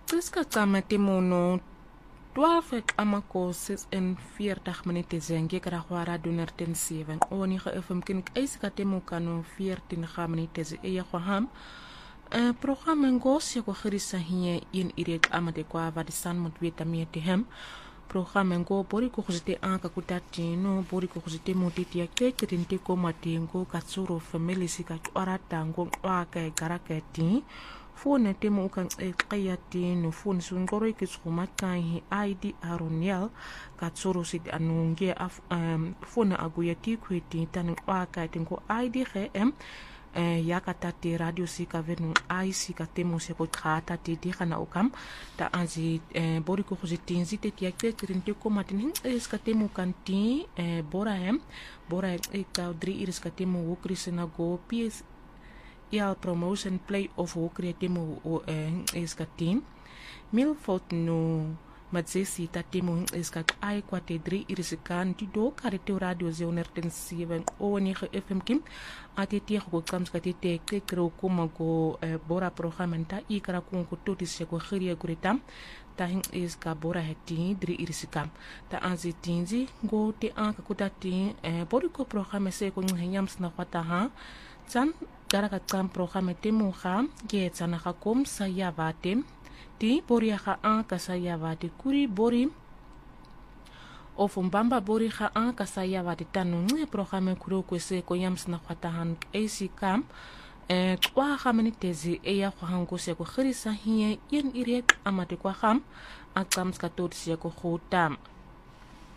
Xiska kama timono 12 amako 46 minuten zengi karakwara doner ten 7 oni ga FM kinik eisika temo kano 14 minuten ze eya kwaham programma ngos ya ko khirisa hiye in irek amade kwa vadisan mutweta miete hem programma ngo bori ko khuzite anka kutati no bori ko khuzite mutiti ya kekirinte ko matingo katsuro family sika arata ngo waka garakati fone temo ukan qiyati no fone sungoro ikitsuma kai ID aroniel katsuro sit anunge fone aguyati kweti tan waka tingo ID gm yakatati radio sika venu ai sika temo se ko khata ti di khana ukam ta anzi bori ko khozitinzi te ti yakte trinte ko matin eska temo kanti bora e ka 3 iris ka temo wo krisena go ps ya promotion play of wo createmo eska team milfort no matsesi tatemo eska ai kwate 3 iris kan ti do karete radio zeonerten 7 oni fm kim ateti ko kams katete kekro kuma go bora programmenta ikara ko toti se ko khiria kuritam ta hin eska bora heti 3 iris kam ta anzitinzi go te anka kutati bori ko programme se ko nyams na kwata ha tsan daraka tsam programme temo ha ge tsana ka kom saya vatem ti bori ha anka saya vate kuri bori ofumbamba bori ha anka saya vate tanu programme kuro kwese ko yams na kwata han AC kam kwa khamani tezi eya khango se ko khirisa hiye yen irek amate kwa kham akam skatot se ko khutam